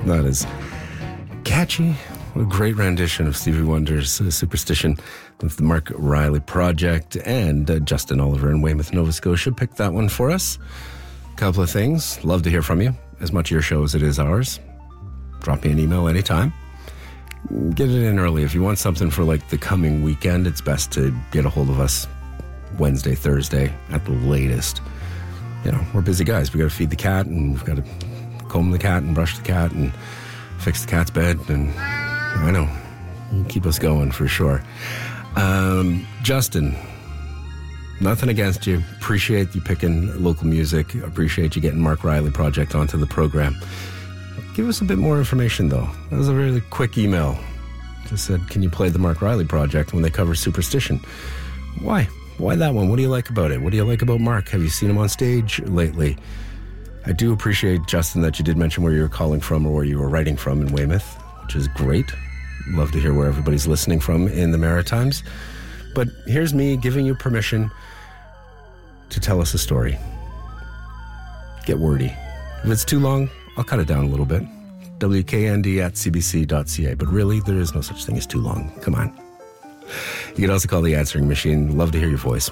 That is catchy. A great rendition of Stevie Wonder's Superstition with the Mark Riley Project, and Justin Oliver in Weymouth, Nova Scotia picked that one for us. A couple of things. Love to hear from you. As much your show as it is ours. Drop me an email anytime. Get it in early. If you want something for like the coming weekend, it's best to get a hold of us Wednesday, Thursday at the latest. You know, we're busy guys. We got to feed the cat, and we've got to comb the cat and brush the cat and fix the cat's bed, and I know, you keep us going for sure. Justin, nothing against you. Appreciate you picking local music. Appreciate you getting Mark Riley Project onto the program. Give us a bit more information, though. That was a really quick email. Just said, can you play the Mark Riley Project when they cover Superstition? Why? Why that one? What do you like about it? What do you like about Mark? Have you seen him on stage lately? I do appreciate, Justin, that you did mention where you were calling from or where you were writing from in Weymouth, which is great. Love to hear where everybody's listening from in the Maritimes. But here's me giving you permission to tell us a story. Get wordy. If it's too long, I'll cut it down a little bit. WKND@cbc.ca. But really, there is no such thing as too long. Come on. You can also call the answering machine. Love to hear your voice.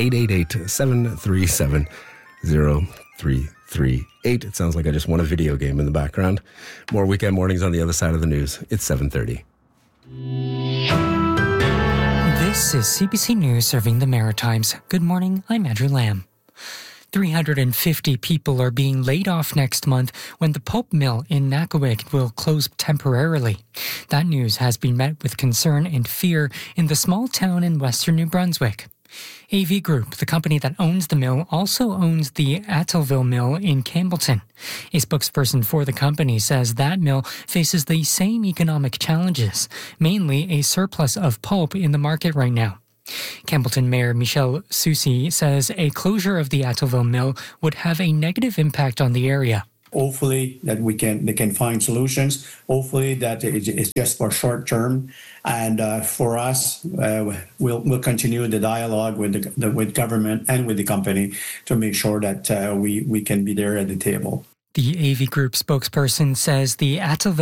1-888-737-0338. It sounds like I just won a video game in the background. More weekend mornings on the other side of the news. It's 7:30. This is CBC News serving the Maritimes. Good morning, I'm Andrew Lamb. 350 people are being laid off next month when the pulp mill in Nakawik will close temporarily. That news has been met with concern and fear in the small town in western New Brunswick. AV Group, the company that owns the mill, also owns the Atholville mill in Campbellton. A spokesperson for the company says that mill faces the same economic challenges, mainly a surplus of pulp in the market right now. Campbellton Mayor Michelle Soucy says a closure of the Atholville mill would have a negative impact on the area. Hopefully that they can find solutions. Hopefully that it's just for short term. And for us, we'll continue the dialogue with government and with the company to make sure that we can be there at the table. The AV Group spokesperson says the Atholville